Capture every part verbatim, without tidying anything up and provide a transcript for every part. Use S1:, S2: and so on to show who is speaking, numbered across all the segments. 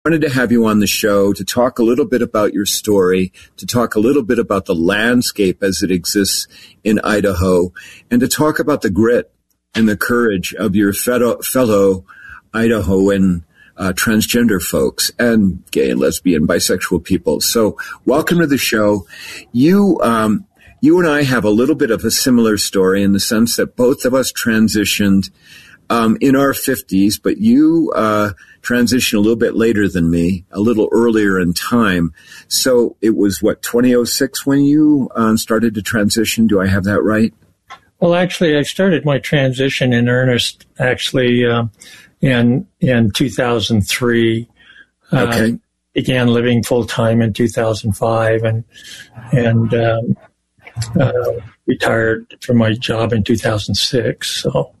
S1: wanted to have you on the show to talk a little bit about your story, to talk a little bit about the landscape as it exists in Idaho, and to talk about the grit and the courage of your fellow, fellow Idahoan uh, transgender folks and gay and lesbian, bisexual people. So welcome to the show. You, um, you and I have a little bit of a similar story in the sense that both of us transitioned Um, in our fifties, but you uh, transitioned a little bit later than me, a little earlier in time. So it was, what, twenty oh six when you uh, started to transition? Do I have that right?
S2: Well, actually, I started my transition in earnest, actually, uh, in in two thousand three. Uh,
S1: okay.
S2: Began living full-time in two thousand five and, and um, uh, retired from my job in two thousand six, so...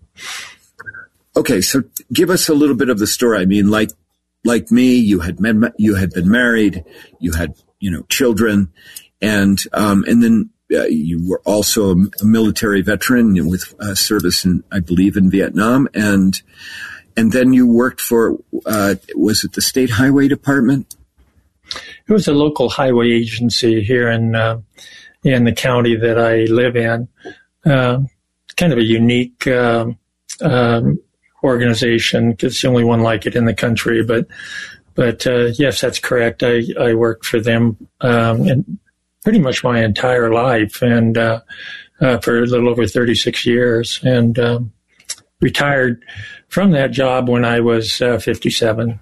S1: Okay, so give us a little bit of the story. I mean, like, like me, you had been, you had been married, you had, you know, children, and, um, and then uh, you were also a military veteran with uh, service in, I believe, in Vietnam, and, and then you worked for, uh, was it the State Highway Department?
S2: It was a local highway agency here in, uh, in the county that I live in. Uh, kind of a unique, um, um, organization, because it's the only one like it in the country. But, but uh, yes, that's correct. I, I worked for them um, in pretty much my entire life, and uh, uh, for a little over thirty-six years, and um, retired from that job when I was uh, fifty-seven.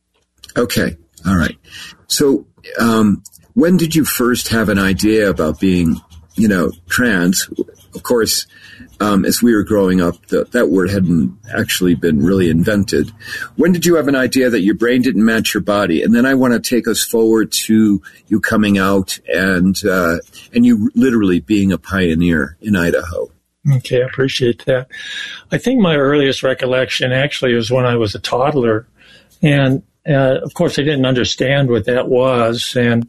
S1: Okay, all right. So, um, when did you first have an idea about being, you know, trans? Of course. Um, as we were growing up, the, that word hadn't actually been really invented. When did you have an idea that your brain didn't match your body? And then I want to take us forward to you coming out and uh, and you literally being a pioneer in Idaho.
S2: Okay, I appreciate that. I think my earliest recollection actually was when I was a toddler. And, uh, of course, I didn't understand what that was. And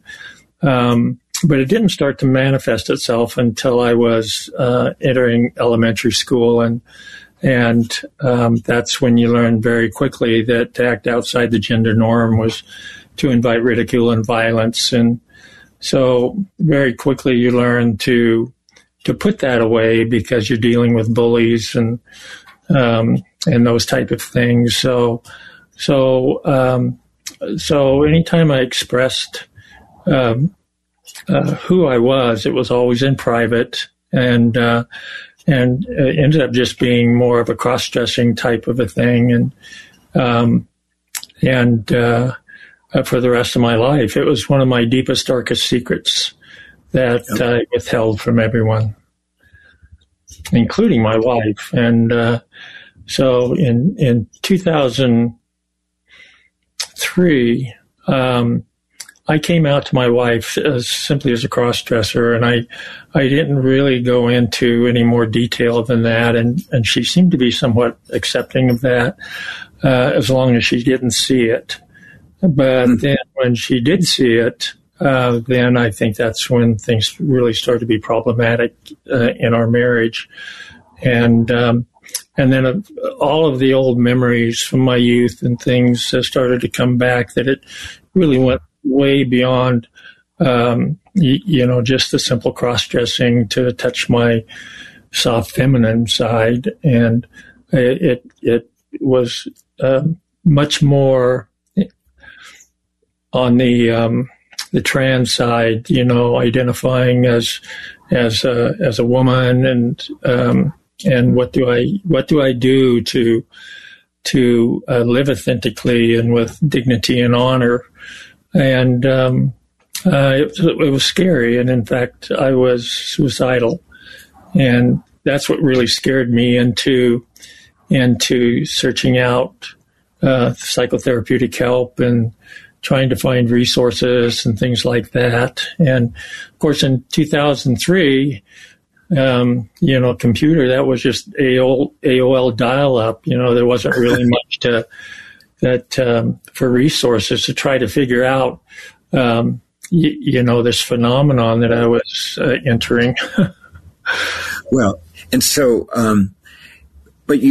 S2: um But it didn't start to manifest itself until I was uh, entering elementary school, and and um, that's when you learn very quickly that to act outside the gender norm was to invite ridicule and violence, and so very quickly you learn to to put that away because you're dealing with bullies and um, and those type of things. So so um, so anytime I expressed um, Uh, who I was, it was always in private, and uh, and it ended up just being more of a cross-dressing type of a thing, and um, and uh, uh, for the rest of my life, it was one of my deepest, darkest secrets that I withheld from everyone, including my wife. And uh, so, in in two thousand three. Um, I came out to my wife as simply as a cross-dresser, and I, I didn't really go into any more detail than that, and, and she seemed to be somewhat accepting of that, uh, as long as she didn't see it. But mm-hmm. then when she did see it, uh, then I think that's when things really started to be problematic uh, in our marriage. And um, and then uh, all of the old memories from my youth and things uh, started to come back, that it really went way beyond, um, you, you know, just the simple cross-dressing to touch my soft feminine side. And it, it, it was uh, much more on the, um, the trans side, you know, identifying as, as a, as a woman, and, um, and what do I, what do I do to, to uh, live authentically and with dignity and honor. And um, uh, it, it was scary. And in fact, I was suicidal. And that's what really scared me into, into searching out uh, psychotherapeutic help and trying to find resources and things like that. And of course, in two thousand three, um, you know, computer, that was just A O L dial-up. You know, there wasn't really much to that um, for resources to try to figure out, um, y- you know, this phenomenon that I was uh, entering.
S1: Well, and so, um, but you,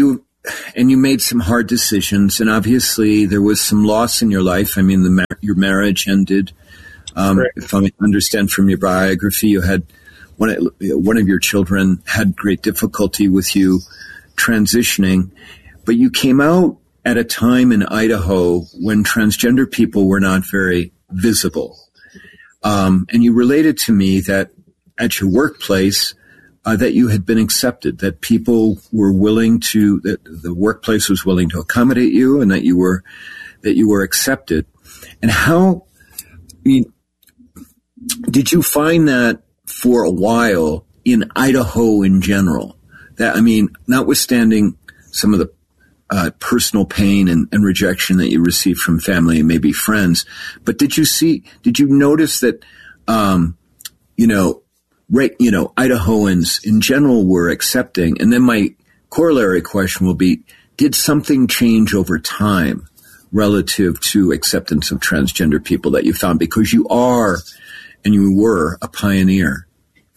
S1: and you made some hard decisions, and obviously there was some loss in your life. I mean, the mar- your marriage ended. Um, if I understand from your biography, you had one of, one of your children had great difficulty with you transitioning, but you came out at a time in Idaho when transgender people were not very visible. Um, and you related to me that at your workplace, uh, that you had been accepted, that people were willing to, that the workplace was willing to accommodate you, and that you were, that you were accepted. And how, I mean, did you find that for a while in Idaho in general? That, I mean, notwithstanding some of the uh, personal pain and, and rejection that you received from family and maybe friends, but did you see, did you notice that, um, you know, right, you know, Idahoans in general were accepting? And then my corollary question will be, did something change over time relative to acceptance of transgender people that you found? Because you are, and you were, a pioneer.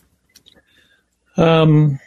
S2: Um,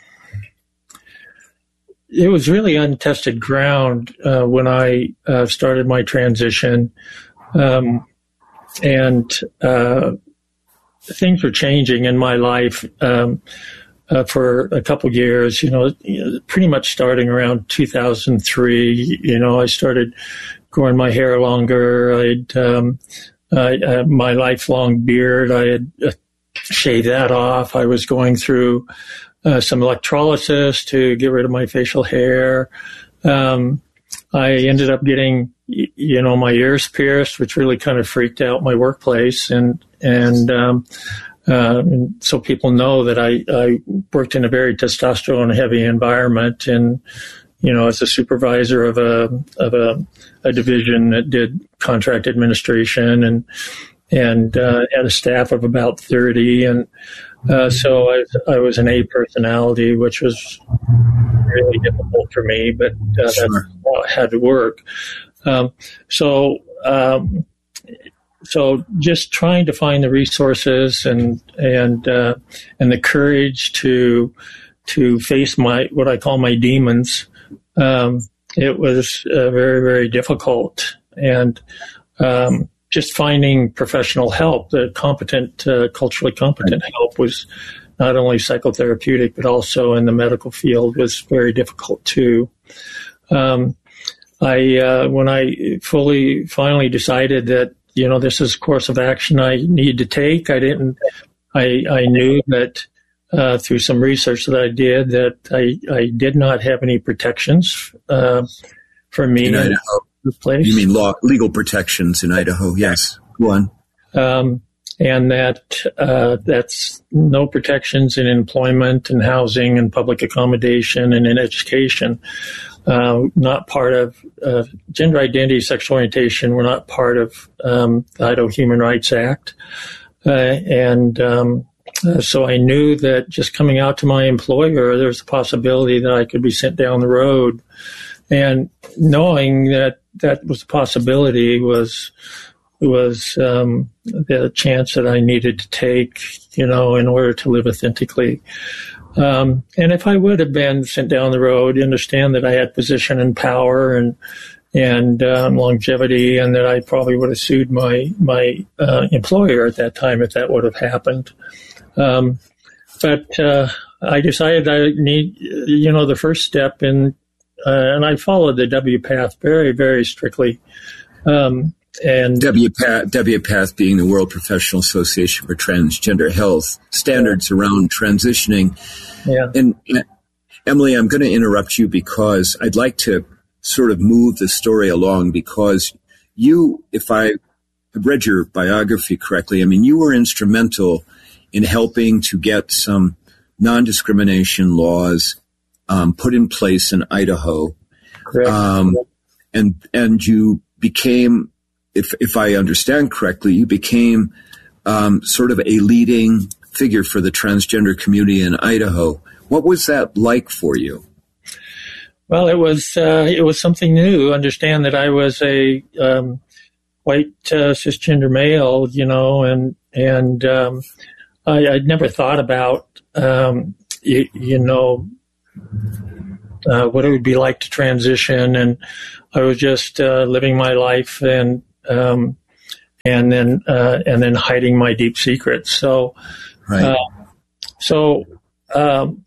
S2: it was really untested ground uh, when I uh, started my transition. Um, and uh, things were changing in my life um, uh, for a couple of years, you know, pretty much starting around two thousand three. You know, I started growing my hair longer. I'd, um, I, uh, my lifelong beard, I had uh, shaved that off. I was going through uh, some electrolysis to get rid of my facial hair. Um, I ended up getting, you know, my ears pierced, which really kind of freaked out my workplace. And, and, um, uh, and so people know that I, I worked in a very testosterone heavy environment, and, you know, as a supervisor of a, of a, a division that did contract administration, and, and, uh, had a staff of about thirty. And, uh, so I, I was an A personality, which was really difficult for me, but, uh,
S1: Sure.
S2: that's how it had to work. Um, so, um, so just trying to find the resources and, and, uh, and the courage to, to face my, what I call my demons. Um, it was uh, very, very difficult, and, um, just finding professional help, the competent, uh, culturally competent help was not only psychotherapeutic, but also in the medical field was very difficult too. Um, I, uh, when I fully, finally decided that, you know, this is a course of action I need to take, I didn't, I, I knew that, uh, through some research that I did, that I, I did not have any protections, uh, for me
S1: in Idaho.
S2: The place.
S1: You mean law, legal protections in Idaho? Yes. Go on.
S2: Um, and that, uh, that's no protections in employment and housing and public accommodation and in education. Uh, not part of uh, gender identity, sexual orientation. We're not part of um, the Idaho Human Rights Act. Uh, and um, uh, so I knew that just coming out to my employer, there's a possibility that I could be sent down the road. And knowing that that was a possibility was was um, the chance that I needed to take, you know, in order to live authentically. Um, and if I would have been sent down the road, understand that I had position and power and and um, longevity, and that I probably would have sued my my uh, employer at that time if that would have happened. Um, but uh, I decided I need, you know, the first step in, uh, and I followed the W PATH very, very strictly. Um, And
S1: W PATH, W PATH being the World Professional Association for Transgender Health, standards yeah. around transitioning.
S2: Yeah.
S1: And uh, Emily, I'm going to interrupt you because I'd like to sort of move the story along, because you, if I have read your biography correctly, I mean, you were instrumental in helping to get some non-discrimination laws um, put in place in Idaho.
S2: Correct.
S1: Um, and, and you became, If if I understand correctly, you became um, sort of a leading figure for the transgender community in Idaho. What was that like for you?
S2: Well, it was uh, it was something new. Understand that I was a um, white uh, cisgender male, you know, and and um, I, I'd never thought about um, you, you know uh, what it would be like to transition, and I was just uh, living my life and um, and then uh, and then hiding my deep secrets. So,
S1: right.
S2: uh, so um,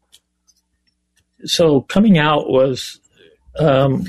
S2: so coming out was um,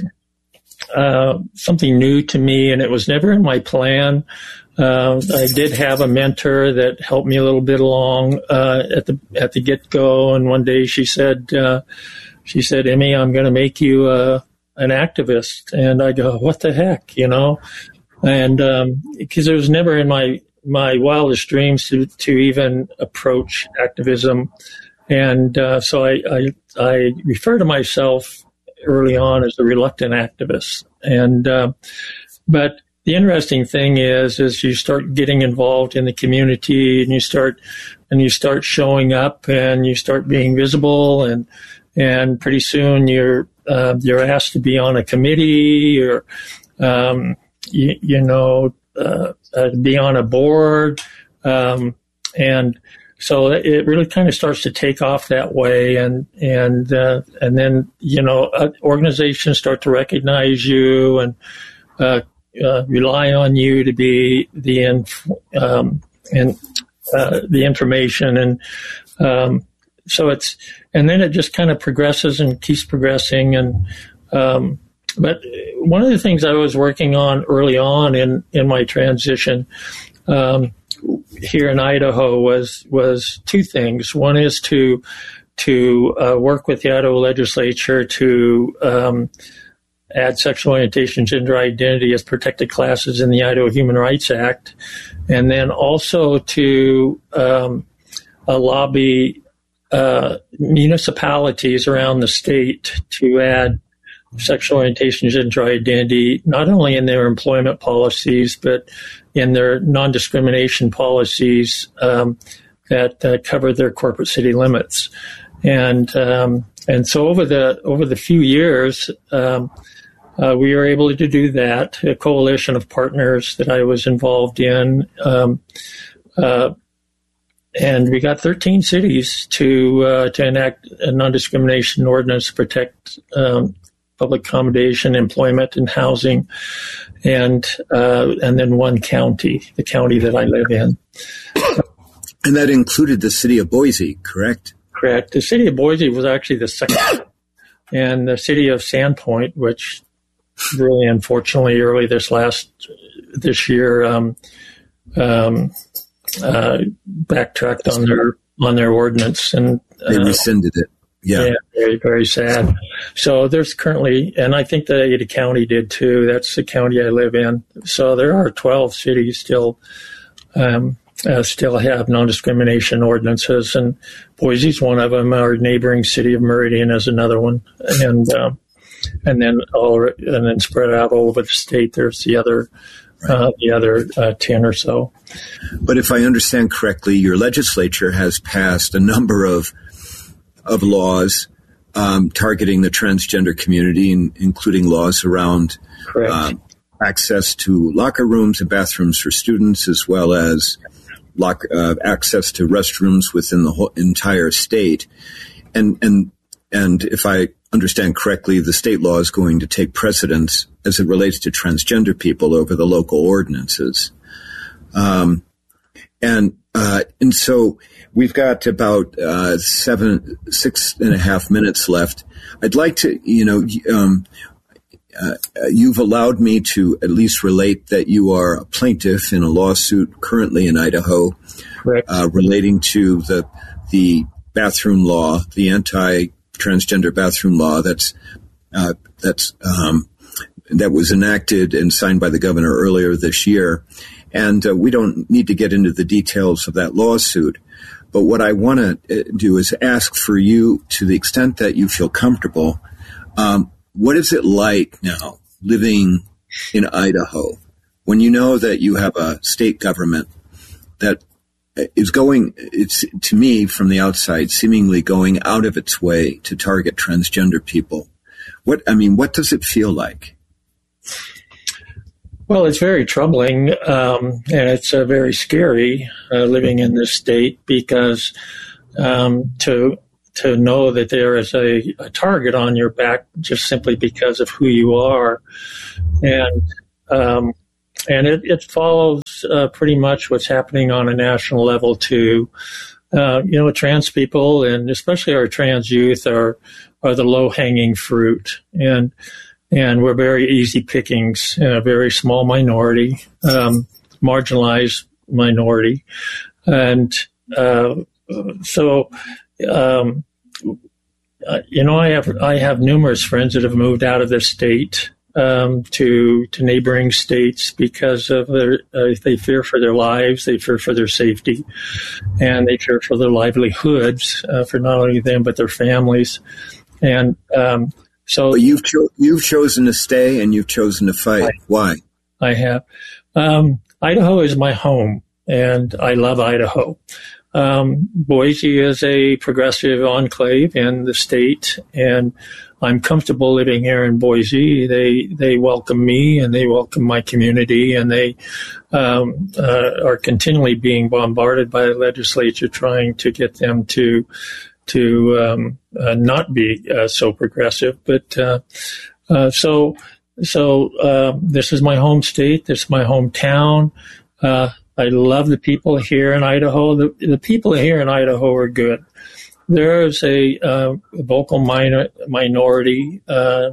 S2: uh, something new to me, and it was never in my plan. Uh, I did have a mentor that helped me a little bit along uh, at the at the get go, and one day she said, uh, "She said, Emmy, I'm going to make you uh, an activist." And I go, "What the heck?" You know, and because um, it was never in my my wildest dreams to to even approach activism, and uh, so I, I I refer to myself early on as a reluctant activist, and uh, but. The interesting thing is, is you start getting involved in the community, and you start, and you start showing up, and you start being visible, and and pretty soon you're uh, you're asked to be on a committee, or um, you, you know, uh, uh, be on a board, um, and so it really kind of starts to take off that way, and and uh, and then you know uh, organizations start to recognize you and. Uh, Uh, rely on you to be the inf- um, and uh, the information, and um, so it's and then it just kind of progresses and keeps progressing. And um, but one of the things I was working on early on in, in my transition um, here in Idaho was was two things. One is to to uh, work with the Idaho legislature to um, add sexual orientation, gender identity as protected classes in the Idaho Human Rights Act, and then also to um, uh, lobby uh, municipalities around the state to add sexual orientation, gender identity, not only in their employment policies, but in their non-discrimination policies um, that uh, cover their corporate city limits. And um, and so over the over the few years, um, Uh, we were able to do that. A coalition of partners that I was involved in, um, uh, and we got thirteen cities to uh, to enact a non-discrimination ordinance to protect um, public accommodation, employment, and housing, and uh, and then one county, the county that I live in.
S1: And that included the city of Boise, correct?
S2: Correct. The city of Boise was actually the second, and the city of Sandpoint, which really, unfortunately, early this last this year, um, um, uh, backtracked on their on their ordinance, and uh,
S1: they rescinded it. Yeah.
S2: yeah, very very sad. So there's currently, and I think the Ada County did too. That's the county I live in. So there are twelve cities still um, uh, still have non-discrimination ordinances, and Boise's one of them. Our neighboring city of Meridian is another one, and. Um, And then all, and then spread out all over the state. There's the other, uh, the other uh, ten or so.
S1: But if I understand correctly, your legislature has passed a number of of laws um, targeting the transgender community, including laws around uh, access to locker rooms and bathrooms for students, as well as lock, uh, access to restrooms within the whole entire state. And and and if I understand correctly, the state law is going to take precedence as it relates to transgender people over the local ordinances. Um, and, uh, and so we've got about, uh, seven, six and a half minutes left. I'd like to, you know, um, uh, you've allowed me to at least relate that you are a plaintiff in a lawsuit currently in Idaho, uh, relating to the, the bathroom law, the anti transgender bathroom law that's uh, that's um, that was enacted and signed by the governor earlier this year, and uh, we don't need to get into the details of that lawsuit. But what I want to do is ask for you, to the extent that you feel comfortable, um, what is it like now living in Idaho when you know that you have a state government that is going, it's to me from the outside, seemingly going out of its way to target transgender people? What, I mean, what does it feel like?
S2: Well, it's very troubling, um, and it's uh, very scary uh, living in this state, because um, to to know that there is a, a target on your back just simply because of who you are. And um, and it, it follows uh, pretty much what's happening on a national level too. Uh, you know, trans people and especially our trans youth are are the low-hanging fruit, and and we're very easy pickings, a very small minority, um, marginalized minority, and uh, so. Um, uh, you know, I have I have numerous friends that have moved out of the state um, to to neighboring states because of their uh, they fear for their lives, they fear for their safety, and they fear for their livelihoods uh, for not only them but their families. And um, so
S1: but you've cho- you've chosen to stay and you've chosen to fight. I, Why?
S2: I have. Um, Idaho is my home, and I love Idaho. Um, Boise is a progressive enclave in the state, and I'm comfortable living here in Boise. They they welcome me, and they welcome my community, and they um, uh, are continually being bombarded by the legislature trying to get them to to um, uh, not be uh, so progressive. But uh, uh, so so uh, this is my home state. This is my hometown. Uh, I love the people here in Idaho. The, the people here in Idaho are good. There's a, uh, a vocal minor, minority uh,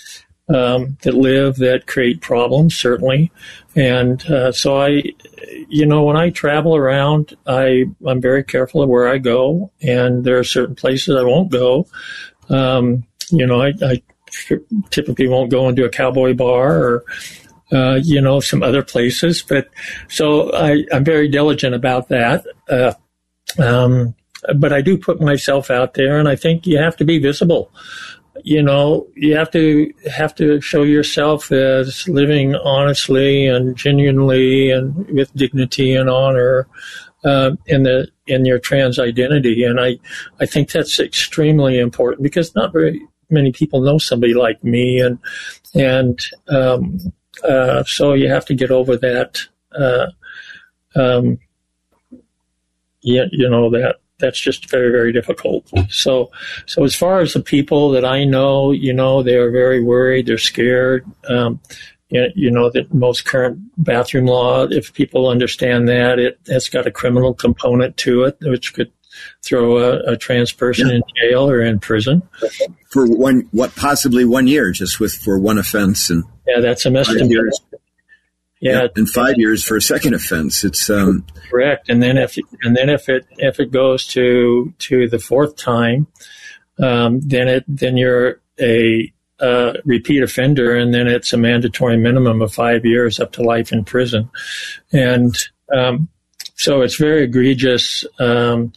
S2: um, that live that create problems, certainly. And uh, so I, you know, when I travel around, I, I'm very careful of where I go. And there are certain places I won't go. Um, you know, I, I typically won't go into a cowboy bar or Uh, you know, some other places. But so I, I'm very diligent about that. Uh, um, but I do put myself out there, and I think you have to be visible. You know, you have to have to show yourself as living honestly and genuinely and with dignity and honor uh, in the in your trans identity. And I, I think that's extremely important because not very many people know somebody like me, and and um, Uh, so you have to get over that, uh, um, you, you know, that that's just very, very difficult. So, so as far as the people that I know, you know, they are very worried, they're scared. Um, you, you know, that most current bathroom law, if people understand that, it has got a criminal component to it, which could throw a, a trans person yeah. in jail or in prison
S1: for one, what possibly one year, just with for one offense, and
S2: yeah, that's a misdemeanor.
S1: Yeah, yeah, and five years for a second offense. It's um,
S2: correct. And then if and then if it if it goes to to the fourth time, um, then it then you're a uh, repeat offender, and then it's a mandatory minimum of five years up to life in prison, and um, so it's very egregious. Um,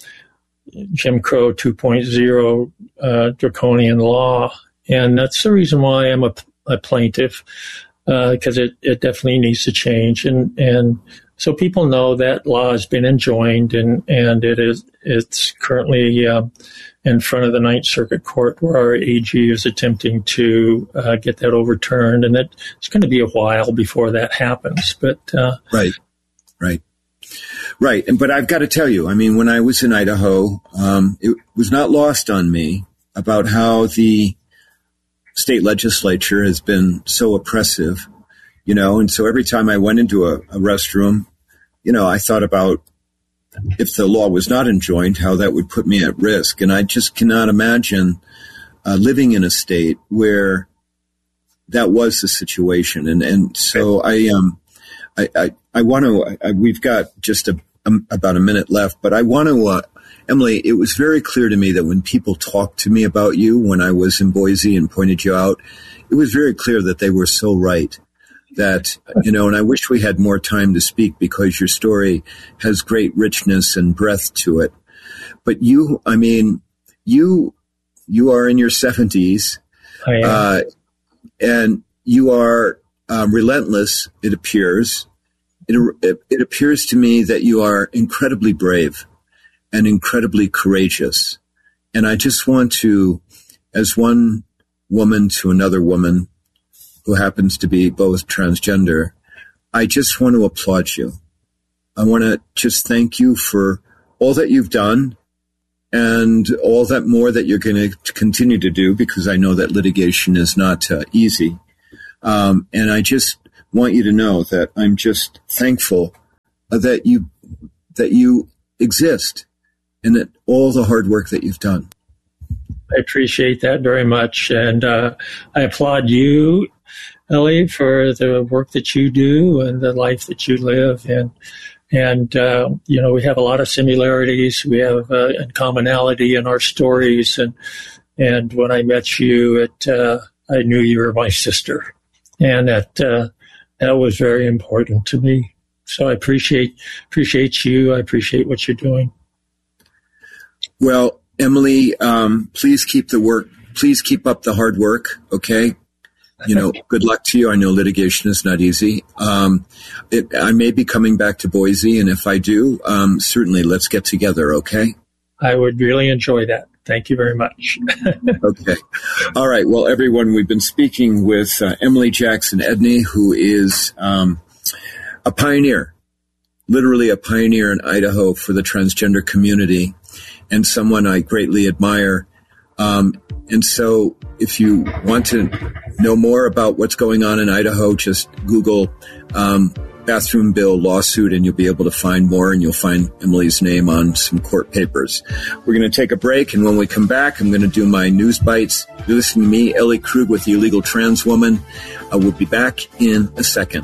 S2: Jim Crow two point oh uh, draconian law, and that's the reason why I'm a, a plaintiff, because uh, it, it definitely needs to change, and and so people know that law has been enjoined, and and it is it's currently uh, in front of the Ninth Circuit Court, where our A G is attempting to uh, get that overturned, and it, it's going to be a while before that happens, but uh,
S1: right, right. Right. And, but I've got to tell you, I mean, when I was in Idaho, um, it was not lost on me about how the state legislature has been so oppressive, you know, and so every time I went into a, a restroom, you know, I thought about if the law was not enjoined, how that would put me at risk. And I just cannot imagine uh, living in a state where that was the situation. And, and so I, um, I, I, I want to, I, we've got just a, um, about a minute left, but I want to, uh, Emily, it was very clear to me that when people talked to me about you, when I was in Boise and pointed you out, it was very clear that they were so right that, you know, and I wish we had more time to speak because your story has great richness and breadth to it. But you, I mean, you, you are in your seventies, uh, and you are uh, relentless, it appears. It, it appears to me that you are incredibly brave and incredibly courageous. And I just want to, as one woman to another woman who happens to be both transgender, I just want to applaud you. I want to just thank you for all that you've done and all that more that you're going to continue to do, because I know that litigation is not uh, easy. Um, and I just want you to know that I'm just thankful uh, that you that you exist and that all the hard work that you've done.
S2: I appreciate that very much, and uh, I applaud you, Ellie, for the work that you do and the life that you live. And and uh, you know, we have a lot of similarities. We have uh, a commonality in our stories. And and when I met you, it uh, I knew you were my sister, and that uh, that was very important to me. So I appreciate appreciate you. I appreciate what you're doing.
S1: Well, Emily, um, please keep the work. Please keep up the hard work. Okay. You know, good luck to you. I know litigation is not easy. Um, it, I may be coming back to Boise, and if I do, um, certainly let's get together. Okay.
S2: I would really enjoy that. Thank you very much.
S1: Okay. All right. Well, everyone, we've been speaking with uh, Emily Jackson Edney, who is um, a pioneer, literally a pioneer in Idaho for the transgender community, and someone I greatly admire. Um, and so if you want to know more about what's going on in Idaho, just Google um, bathroom bill lawsuit and you'll be able to find more, and you'll find Emily's name on some court papers. We're going to take a break, and when we come back, I'm going to do my news bites. You're listening to me, Ellie Krug, with the Illegal Trans Woman. I will be back in a second.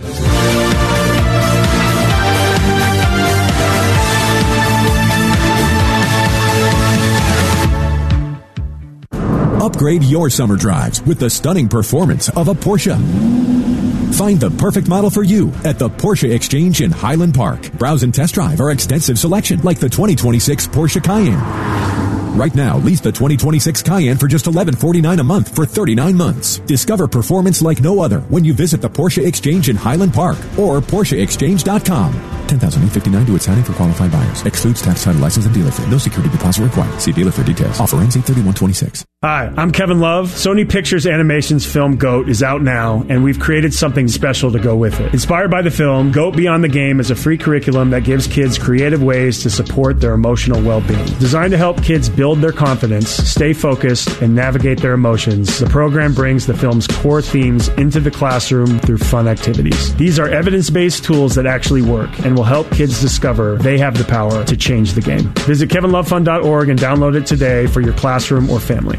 S3: Upgrade your summer drives with the stunning performance of a Porsche. Find the perfect model for you at the Porsche Exchange in Highland Park. Browse and test drive our extensive selection, like the twenty twenty-six Porsche Cayenne. Right now, lease the twenty twenty-six Cayenne for just eleven forty-nine a month for thirty-nine months. Discover performance like no other when you visit the Porsche Exchange in Highland Park or Porsche Exchange dot com. ten thousand eight hundred fifty-nine due at signing for qualified buyers. Excludes tax, title, license, and dealer fee. No security deposit required. See dealer for details. Offer ends eight thirty-one twenty-six.
S4: Hi, I'm Kevin Love. Sony Pictures Animation's film GOAT is out now, and we've created something special to go with it. Inspired by the film, GOAT Beyond the Game is a free curriculum that gives kids creative ways to support their emotional well-being. Designed to help kids build their confidence, stay focused, and navigate their emotions, the program brings the film's core themes into the classroom through fun activities. These are evidence-based tools that actually work and will help kids discover they have the power to change the game. Visit kevin love fund dot org and download it today for your classroom or family.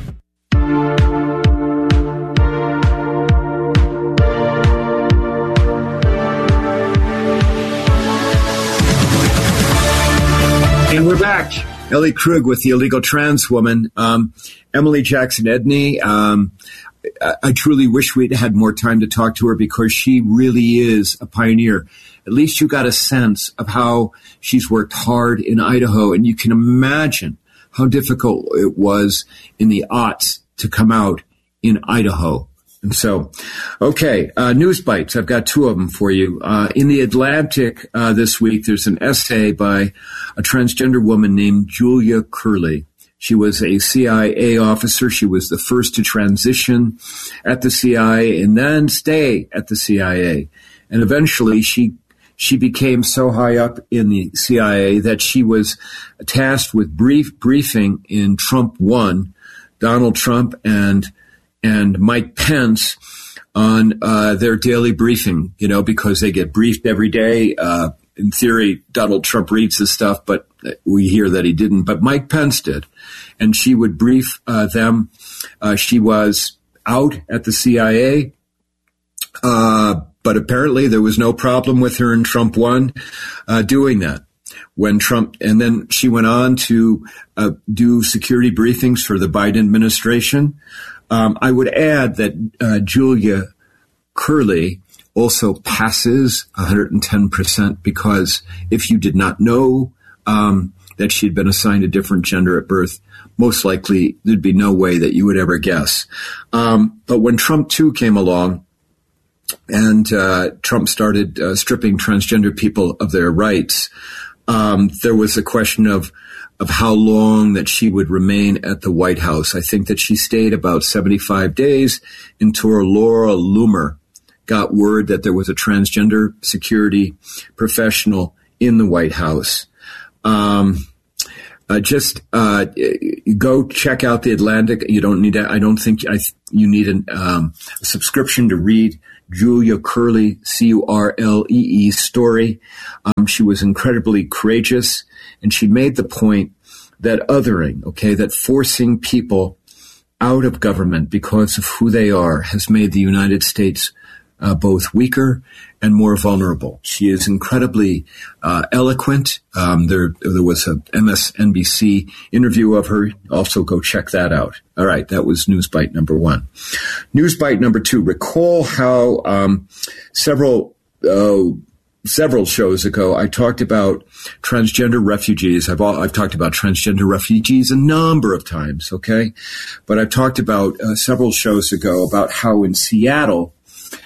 S1: And we're back. Ellie Krug with the Illegal Trans Woman. Um, Emily Jackson Edney. Um, I, I truly wish we'd had more time to talk to her, because she really is a pioneer. At least you got a sense of how she's worked hard in Idaho, and you can imagine how difficult it was in the aughts to come out in Idaho. And so, okay, uh, news bites. I've got two of them for you. Uh, in the Atlantic uh, this week, there's an essay by a transgender woman named Julia Curley. She was a C I A officer. She was the first to transition at the C I A and then stay at the C I A. And eventually she she became so high up in the C I A that she was tasked with brief briefing in Trump one, Donald Trump and and Mike Pence on uh, their daily briefing, you know, because they get briefed every day. Uh, in theory, Donald Trump reads the stuff, but we hear that he didn't. But Mike Pence did. And she would brief uh, them. Uh, she was out at the C I A, uh, but apparently there was no problem with her in Trump one uh, doing that. When Trump, and then she went on to uh, do security briefings for the Biden administration. Um, I would add that uh, Julia Curley also passes one hundred ten percent, because if you did not know um, that she'd been assigned a different gender at birth, most likely there'd be no way that you would ever guess. Um, but when Trump two came along and uh, Trump started uh, stripping transgender people of their rights, um, there was a question of of how long that she would remain at the White House. I think that she stayed about seventy-five days until Laura Loomer got word that there was a transgender security professional in the White House. Um, Uh, just uh, go check out the Atlantic. You don't need. I don't think I, you need an, um, a subscription to read Julia Curley, C U R L E E, story. Um, she was incredibly courageous, and she made the point that othering, okay, that forcing people out of government because of who they are has made the United States uh, both weaker and more vulnerable. She is incredibly uh, eloquent. Um, there, there was a M S N B C interview of her. Also, go check that out. All right, that was News Bite number one. News Bite number two. Recall how um, several uh, several shows ago I talked about transgender refugees. I've all, I've talked about transgender refugees a number of times. Okay, but I've talked about uh, several shows ago about how in Seattle,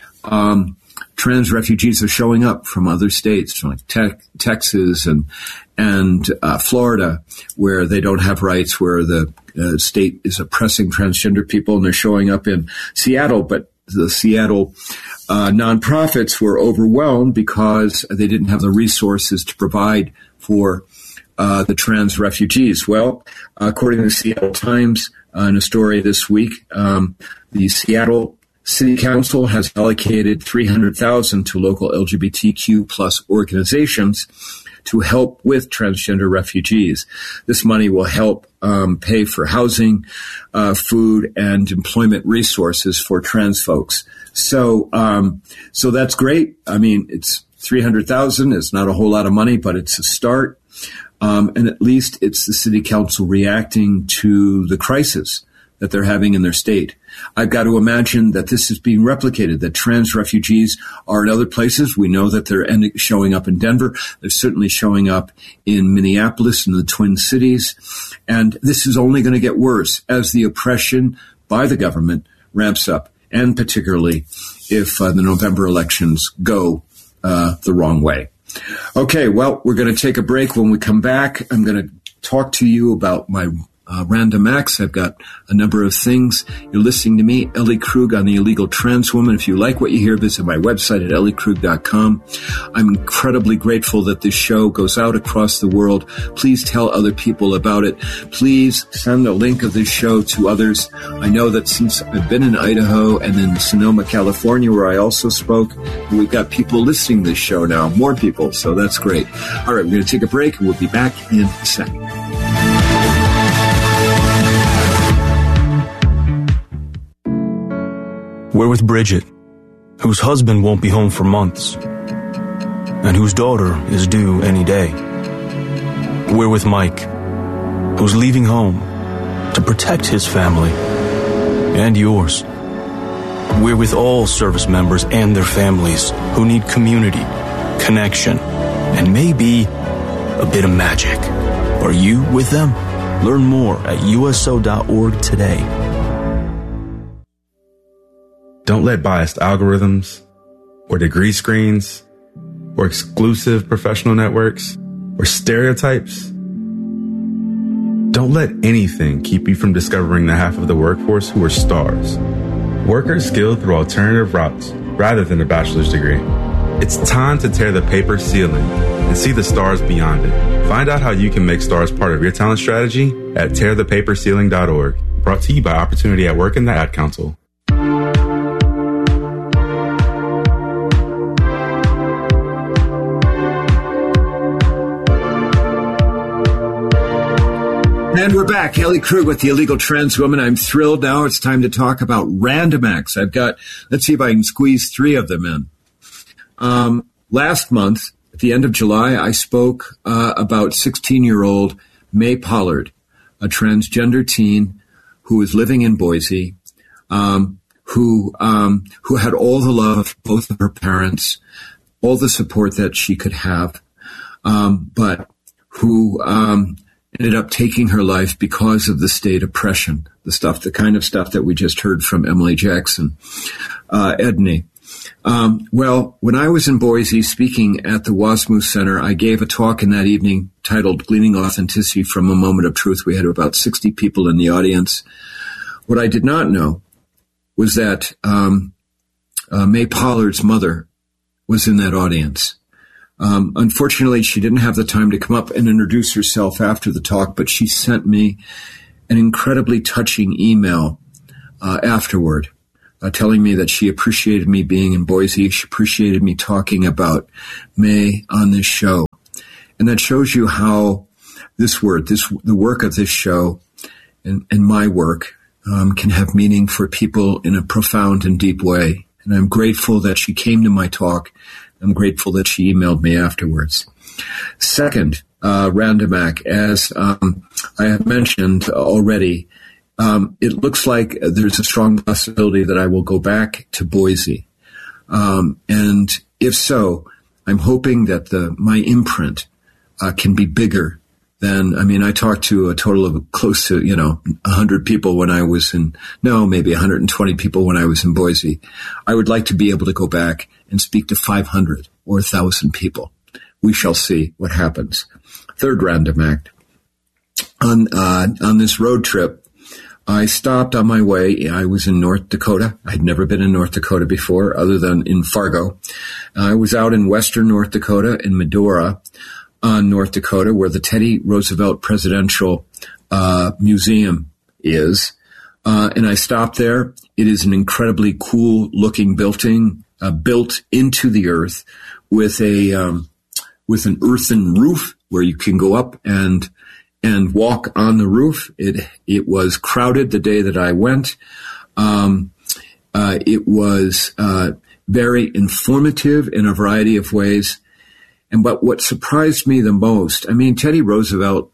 S1: Um, trans refugees are showing up from other states, like te- Texas and and uh, Florida, where they don't have rights, where the uh, state is oppressing transgender people, and they're showing up in Seattle. But the Seattle uh, nonprofits were overwhelmed because they didn't have the resources to provide for uh, the trans refugees. Well, according to the Seattle Times, uh, in a story this week, um, the Seattle City Council has allocated three hundred thousand dollars to local L G B T Q plus organizations to help with transgender refugees. This money will help um, pay for housing, uh, food, and employment resources for trans folks. So, um, so that's great. I mean, it's three hundred thousand dollars. It's not a whole lot of money, but it's a start. Um, and at least it's the City Council reacting to the crisis that they're having in their state. I've got to imagine that this is being replicated, that trans refugees are in other places. We know that they're ending, showing up in Denver. They're certainly showing up in Minneapolis and the Twin Cities. And this is only going to get worse as the oppression by the government ramps up, and particularly if uh, the November elections go uh, the wrong way. Okay, well, we're going to take a break. When we come back, I'm going to talk to you about my Uh, Random Acts. I've got a number of things. You're listening to me, Ellie Krug, on The Illegal Trans Woman. If you like what you hear, visit my website at ellie krug dot com. I'm incredibly grateful that this show goes out across the world. Please tell other people about it. Please send a link of this show to others. I know that since I've been in Idaho and in Sonoma, California, where I also spoke, we've got people listening to this show now, more people, so that's great. All right, we're going to take a break, and we'll be back in a second.
S5: We're with Bridget, whose husband won't be home for months, and whose daughter is due any day. We're with Mike, who's leaving home to protect his family and yours. We're with all service members and their families who need community, connection, and maybe a bit of magic. Are you with them? Learn more at U S O dot org today.
S6: Don't let biased algorithms or degree screens or exclusive professional networks or stereotypes. Don't let anything keep you from discovering the half of the workforce who are stars. Workers skilled through alternative routes rather than a bachelor's degree. It's time to tear the paper ceiling and see the stars beyond it. Find out how you can make stars part of your talent strategy at tear the paper ceiling dot org. Brought to you by Opportunity at Work and the Ad Council.
S1: And we're back. Ellie Krug with The Illegal Trans Woman. I'm thrilled now. It's time to talk about Random Acts. I've got, let's see if I can squeeze three of them in. Um, last month, at the end of July, I spoke uh, about sixteen-year-old May Pollard, a transgender teen who was living in Boise, um, who um, who had all the love of both of her parents, all the support that she could have, um, but who um, ended up taking her life because of the state oppression, the stuff, the kind of stuff that we just heard from Emily Jackson, uh, Edney. Um, well, when I was in Boise speaking at the Wasmus Center, I gave a talk in that evening titled Gleaning Authenticity from a Moment of Truth. We had about sixty people in the audience. What I did not know was that um, uh, May Pollard's mother was in that audience. Um, unfortunately, she didn't have the time to come up and introduce herself after the talk, but she sent me an incredibly touching email uh, afterward, uh, telling me that she appreciated me being in Boise. She appreciated me talking about May on this show. And that shows you how this work, this the work of this show and, and my work um, can have meaning for people in a profound and deep way. And I'm grateful that she came to my talk. I'm grateful that she emailed me afterwards. Second, uh, Random Act, as um, I have mentioned already, um, it looks like there's a strong possibility that I will go back to Boise. Um, and if so, I'm hoping that the my imprint uh, can be bigger than, I mean, I talked to a total of close to, you know, one hundred people when I was in, no, maybe one hundred twenty people when I was in Boise. I would like to be able to go back and speak to five hundred or one thousand people. We shall see what happens. Third Random Act. On, uh, on this road trip, I stopped on my way. I was in North Dakota. I'd never been in North Dakota before, other than in Fargo. I was out in western North Dakota in Medora, uh, North Dakota, where the Teddy Roosevelt Presidential uh, Museum is. Uh, and I stopped there. It is an incredibly cool-looking building, uh, built into the earth with a um, with an earthen roof where you can go up and and walk on the roof. It it was crowded the day that I went. Um, uh, it was uh, very informative in a variety of ways. And but what surprised me the most, I mean, Teddy Roosevelt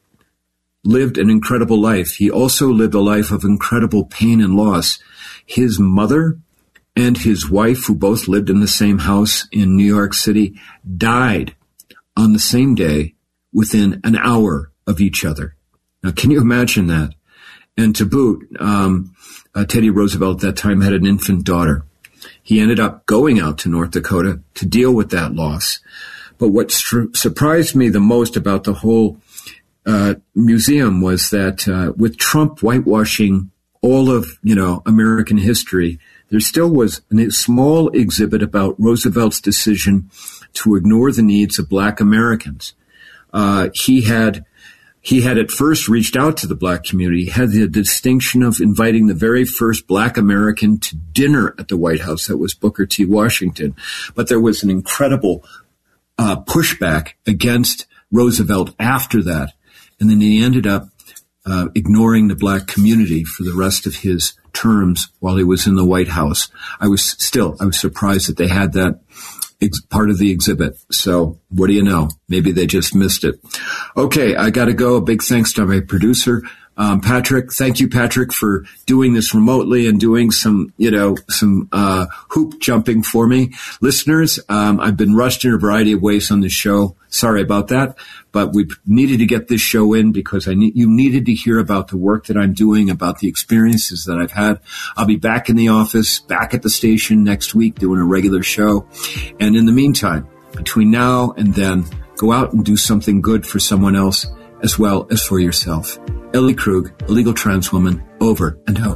S1: lived an incredible life. He also lived a life of incredible pain and loss. His mother and his wife, who both lived in the same house in New York City, died on the same day within an hour of each other. Now, can you imagine that? And to boot, um, uh, Teddy Roosevelt at that time had an infant daughter. He ended up going out to North Dakota to deal with that loss. But what stru- surprised me the most about the whole uh, museum was that uh, with Trump whitewashing all of, you know, American history, there still was a small exhibit about Roosevelt's decision to ignore the needs of Black Americans. Uh, he had he had at first reached out to the Black community, had the distinction of inviting the very first Black American to dinner at the White House. That was Booker T. Washington. But there was an incredible uh, pushback against Roosevelt after that. And then he ended up uh, ignoring the Black community for the rest of his terms while he was in the White House. I was still, I was surprised that they had that ex- part of the exhibit. So what do you know? Maybe they just missed it. Okay, I got to go. A big thanks to my producer, um, Patrick. Thank you, Patrick, for doing this remotely and doing some, you know, some uh, hoop jumping for me. Listeners, um, I've been rushed in a variety of ways on this show. Sorry about that. But we needed to get this show in because I need, you needed to hear about the work that I'm doing, about the experiences that I've had. I'll be back in the office, back at the station next week doing a regular show. And in the meantime, between now and then, go out and do something good for someone else as well as for yourself. Ellie Krug, a legal trans woman, over and out.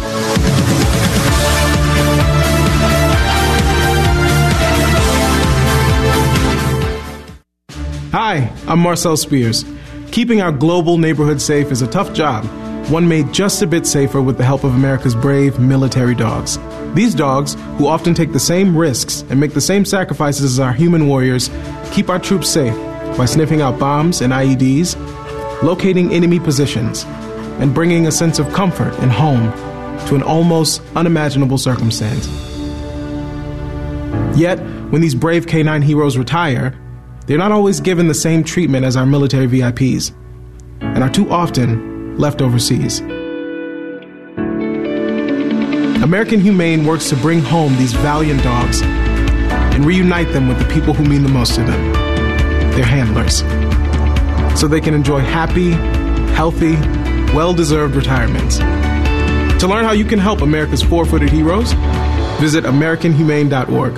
S7: Hi, I'm Marcel Spears. Keeping our global neighborhood safe is a tough job, one made just a bit safer with the help of America's brave military dogs. These dogs, who often take the same risks and make the same sacrifices as our human warriors, keep our troops safe by sniffing out bombs and I E Ds, locating enemy positions, and bringing a sense of comfort and home to an almost unimaginable circumstance. Yet, when these brave canine heroes retire, they're not always given the same treatment as our military V I Ps, and are too often left overseas. American Humane works to bring home these valiant dogs and reunite them with the people who mean the most to them, their handlers, so they can enjoy happy, healthy, well-deserved retirements. To learn how you can help America's four-footed heroes, visit American Humane dot org.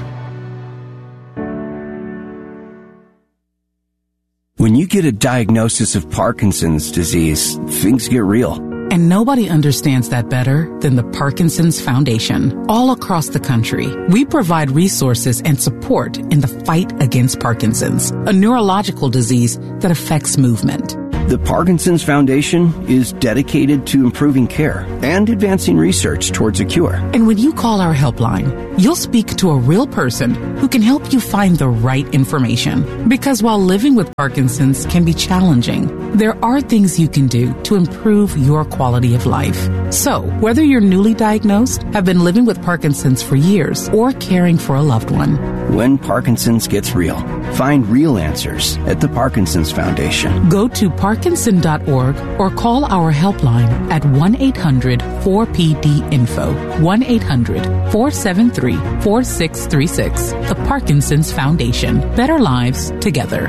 S8: When you get a diagnosis of Parkinson's disease, things get real. And nobody understands that better than the Parkinson's Foundation. All across the country, we provide resources and support in the fight against Parkinson's, a neurological disease that affects movement.
S9: The Parkinson's Foundation is dedicated to improving care and advancing research towards a cure.
S8: And when you call our helpline, you'll speak to a real person who can help you find the right information. Because while living with Parkinson's can be challenging, there are things you can do to improve your quality of life. So, whether you're newly diagnosed, have been living with Parkinson's for years, or caring for a loved one,
S9: when Parkinson's gets real, find real answers at the Parkinson's Foundation.
S8: Go to parkinson dot org or call our helpline at one eight hundred four P D info, one eight hundred four seven three four six three six. The Parkinson's Foundation. Better lives together.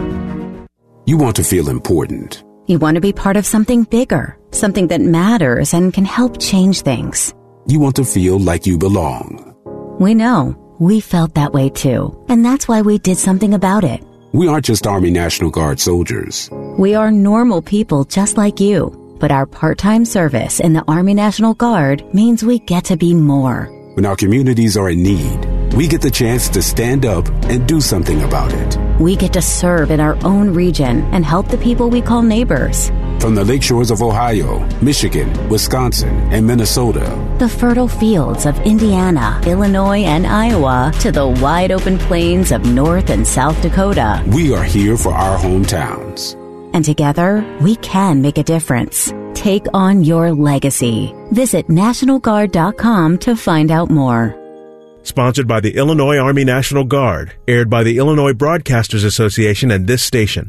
S10: You want to feel important.
S11: You want to be part of something bigger, something that matters and can help change things.
S10: You want to feel like you belong.
S11: We know. We felt that way too. And that's why we did something about it.
S10: We aren't just Army National Guard soldiers.
S11: We are normal people just like you. But our part-time service in the Army National Guard means we get to be more.
S10: When our communities are in need, we get the chance to stand up and do something about it.
S11: We get to serve in our own region and help the people we call neighbors.
S10: From the lakeshores of Ohio, Michigan, Wisconsin, and Minnesota,
S11: the fertile fields of Indiana, Illinois, and Iowa, to the wide open plains of North and South Dakota,
S10: we are here for our hometowns.
S11: And together, we can make a difference. Take on your legacy. Visit National Guard dot com to find out more.
S12: Sponsored by the Illinois Army National Guard. Aired by the Illinois Broadcasters Association and this station.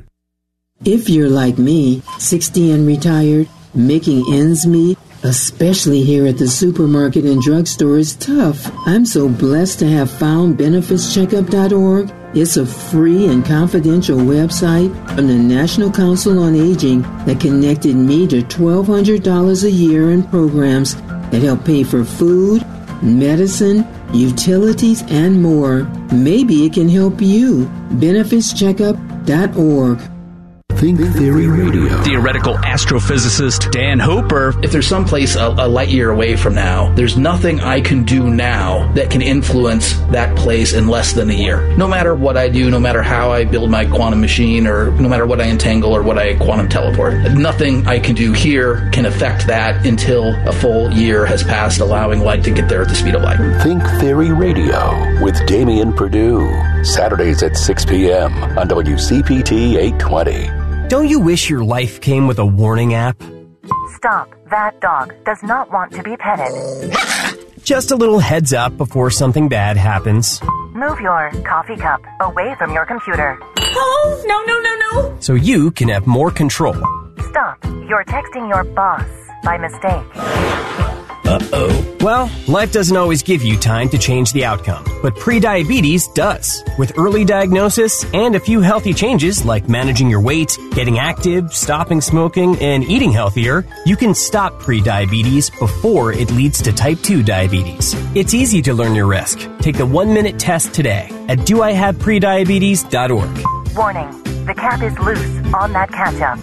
S13: If you're like me, sixty and retired, making ends meet, especially here at the supermarket and drugstore, is tough. I'm so blessed to have found benefits checkup dot org. It's a free and confidential website from the National Council on Aging that connected me to twelve hundred dollars a year in programs that help pay for food, medicine, utilities, and more. Maybe it can help you. benefits checkup dot org.
S14: Think Theory Radio.
S15: Theoretical astrophysicist Dan Hooper. If there's someplace a, a light year away from now, there's nothing I can do now that can influence that place in less than a year. No matter what I do, no matter how I build my quantum machine, or no matter what I entangle or what I quantum teleport, nothing I can do here can affect that until a full year has passed, allowing light to get there at the speed of light.
S14: Think Theory Radio with Damian Perdue. Saturdays at six p.m. on W C P T eight twenty.
S16: Don't you wish your life came with a warning app?
S17: Stop. That dog does not want to be petted.
S16: Just a little heads up before something bad happens.
S17: Move your coffee cup away from your computer. Oh, no, no, no, no.
S16: So you can have more control.
S17: Stop. You're texting your boss by mistake.
S16: Uh-oh. Well, life doesn't always give you time to change the outcome, but prediabetes does. With early diagnosis and a few healthy changes like managing your weight, getting active, stopping smoking, and eating healthier, you can stop prediabetes before it leads to type two diabetes. It's easy to learn your risk. Take the one-minute test today at do I have prediabetes dot org.
S17: Warning, the cap is loose on that ketchup.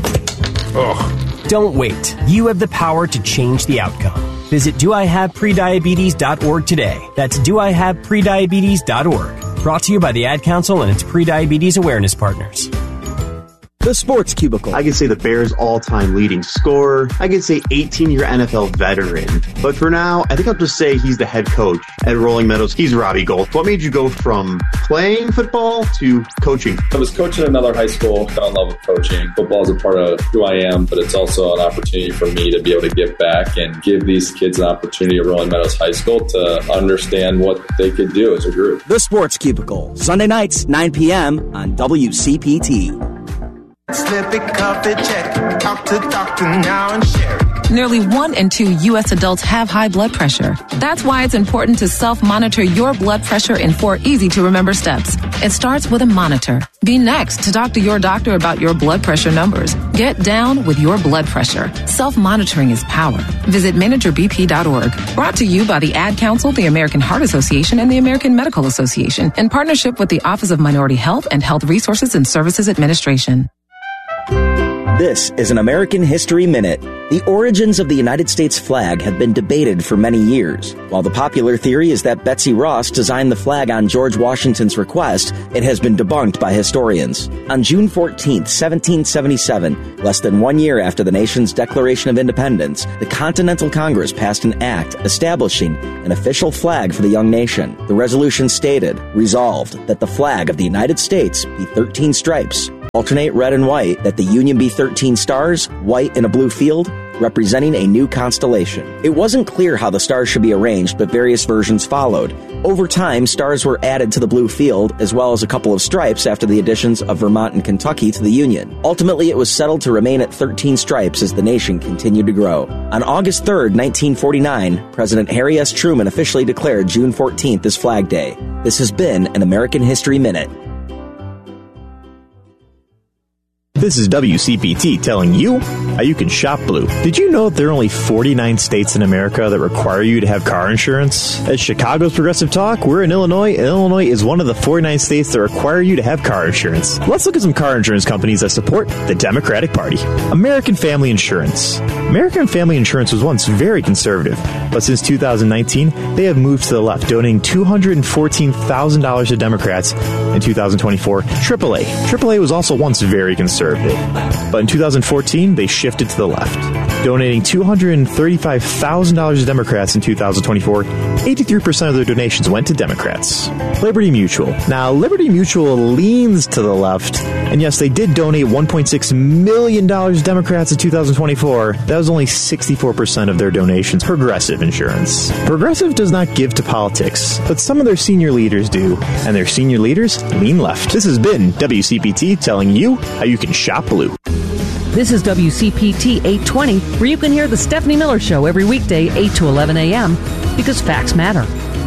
S16: Ugh. Don't wait. You have the power to change the outcome. Visit do I have prediabetes dot org today. That's do I have prediabetes dot org. Brought to you by the Ad Council and its prediabetes awareness partners.
S18: The Sports Cubicle. I could say the Bears' all-time leading scorer. I could say eighteen-year N F L veteran. But for now, I think I'll just say he's the head coach at Rolling Meadows. He's Robbie Gould. What made you go from playing football to coaching?
S19: I was coaching at another high school. Fell in love with coaching. Football is a part of who I am, but it's also an opportunity for me to be able to give back and give these kids an opportunity at Rolling Meadows High School to understand what they could do as a group.
S20: The Sports Cubicle, Sunday nights, nine p.m. on W C P T.
S21: Slip it, cuff it, check it. Talk to doctor now and share it.
S22: Nearly one in two U S adults have high blood pressure. That's why it's important to self-monitor your blood pressure in four easy-to-remember steps. It starts with a monitor. Be next to talk to your doctor about your blood pressure numbers. Get down with your blood pressure. Self-monitoring is power. Visit manager b p dot org. Brought to you by the Ad Council, the American Heart Association, and the American Medical Association, in partnership with the Office of Minority Health and Health Resources and Services Administration.
S20: This is an American History Minute. The origins of the United States flag have been debated for many years. While the popular theory is that Betsy Ross designed the flag on George Washington's request, it has been debunked by historians. On June fourteenth, seventeen seventy-seven, less than one year after the nation's Declaration of Independence, the Continental Congress passed an act establishing an official flag for the young nation. The resolution stated, resolved, that the flag of the United States be thirteen stripes, alternate red and white, that the Union be thirteen stars, white in a blue field, representing a new constellation. It wasn't clear how the stars should be arranged, but various versions followed. Over time, stars were added to the blue field, as well as a couple of stripes after the additions of Vermont and Kentucky to the Union. Ultimately, it was settled to remain at thirteen stripes as the nation continued to grow. On August third, nineteen forty-nine, President Harry S. Truman officially declared June fourteenth as Flag Day. This has been an American History Minute.
S2: This is W C P T telling you how you can shop blue. Did you know that there are only forty-nine states in America that require you to have car insurance? At Chicago's Progressive Talk, we're in Illinois, and Illinois is one of the forty-nine states that require you to have car insurance. Let's look at some car insurance companies that support the Democratic Party. American Family Insurance. American Family Insurance was once very conservative, but since two thousand nineteen, they have moved to the left, donating two hundred fourteen thousand dollars to Democrats in two thousand twenty-four. triple A. triple A was also once very conservative. But in two thousand fourteen, they shifted to the left, donating two hundred thirty-five thousand dollars to Democrats in two thousand twenty-four. eighty-three percent of their donations went to Democrats. Liberty Mutual. Now, Liberty Mutual leans to the left, and yes, they did donate one point six million dollars to Democrats in two thousand twenty-four. That was only sixty-four percent of their donations. Progressive Insurance. Progressive does not give to politics, but some of their senior leaders do, and their senior leaders lean left. This has been W C P T telling you how you can shop blue.
S3: This is W C P T eight twenty, where you can hear the Stephanie Miller Show every weekday, eight to eleven a.m., because facts matter.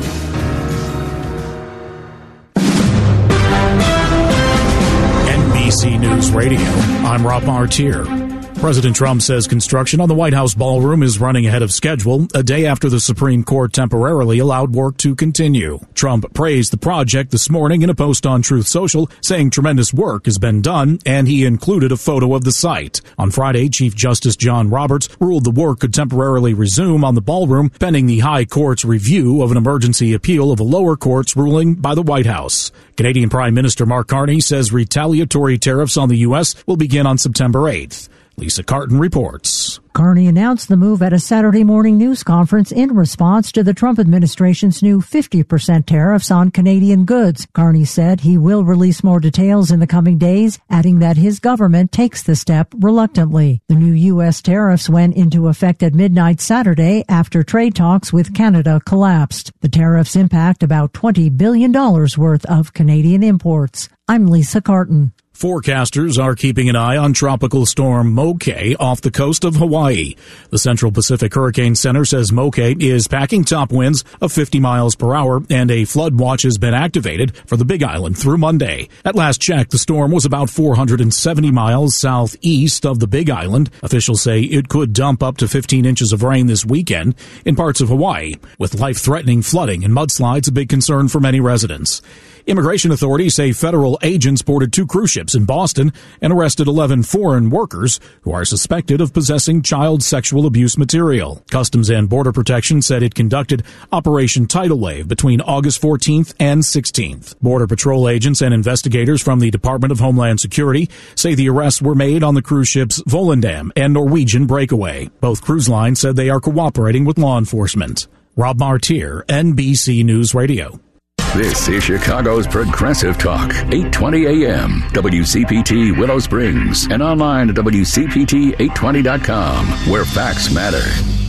S23: N B C News Radio, I'm Rob Martier. President Trump says construction on the White House ballroom is running ahead of schedule, a day after the Supreme Court temporarily allowed work to continue. Trump praised the project this morning in a post on Truth Social, saying tremendous work has been done, and he included a photo of the site. On Friday, Chief Justice John Roberts ruled the work could temporarily resume on the ballroom, pending the High Court's review of an emergency appeal of a lower court's ruling by the White House. Canadian Prime Minister Mark Carney says retaliatory tariffs on the U S will begin on September eighth. Lisa Carton reports.
S24: Carney announced the move at a Saturday morning news conference in response to the Trump administration's new fifty percent tariffs on Canadian goods. Carney said he will release more details in the coming days, adding that his government takes the step reluctantly. The new U S tariffs went into effect at midnight Saturday after trade talks with Canada collapsed. The tariffs impact about twenty billion dollars worth of Canadian imports. I'm Lisa Carton.
S23: Forecasters are keeping an eye on Tropical Storm Moke off the coast of Hawaii. The Central Pacific Hurricane Center says Moke is packing top winds of fifty miles per hour, and a flood watch has been activated for the Big Island through Monday. At last check, the storm was about four hundred seventy miles southeast of the Big Island. Officials say it could dump up to fifteen inches of rain this weekend in parts of Hawaii, with life-threatening flooding and mudslides a big concern for many residents. Immigration authorities say federal agents boarded two cruise ships in Boston and arrested eleven foreign workers who are suspected of possessing child sexual abuse material. Customs and Border Protection said it conducted Operation Tidal Wave between August fourteenth and sixteenth. Border Patrol agents and investigators from the Department of Homeland Security say the arrests were made on the cruise ships Volendam and Norwegian Breakaway. Both cruise lines said they are cooperating with law enforcement. Rob Martier, N B C News Radio.
S14: This is Chicago's Progressive Talk, eight twenty a.m., W C P T Willow Springs, and online at W C P T eight twenty dot com, where facts matter.